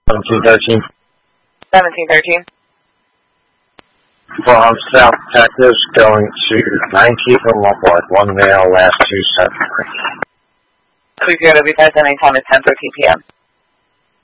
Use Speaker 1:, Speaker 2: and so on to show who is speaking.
Speaker 1: 1713.
Speaker 2: 1713.
Speaker 1: From South Texas going to 9 Keeper Lombard, 1 male, last 273.
Speaker 2: Please go to be present anytime at 10:13 p.m.